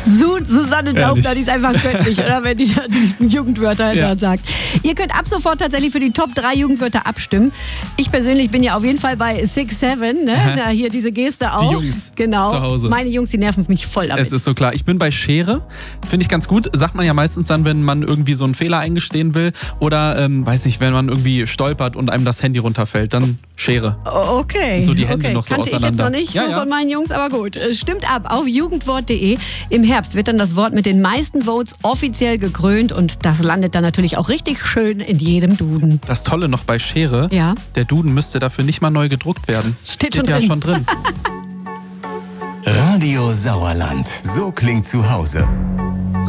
Susanne Daubner, die ist einfach göttlich, oder? Wenn die Jugendwörter sagt. Ihr könnt ab sofort tatsächlich für die Top 3 Jugendwörter abstimmen. Ich persönlich bin ja auf jeden Fall bei 6, 7, ne? Na, hier diese Geste auch. Die Jungs genau. zu Hause. Meine Jungs, die nerven mich voll damit. Es ist so klar. Ich bin bei Schere. Finde ich ganz gut. Sagt man ja meistens dann, wenn man irgendwie so einen Fehler eingestehen will. Oder, weiß nicht, wenn man irgendwie stolpert und einem das Handy runterfällt. Dann Schere. Okay. Und so die Hände noch so Kannte auseinander. Ich jetzt noch nicht so von meinen Jungs, aber gut. Stimmt ab auf jugendwort.de. Im Herbst wird dann das Wort mit den meisten Votes offiziell gekrönt und das landet dann natürlich auch richtig schön in jedem Duden. Das Tolle noch bei Schere, der Duden müsste dafür nicht mal neu gedruckt werden. Steht schon drin. Radio Sauerland. So klingt zu Hause.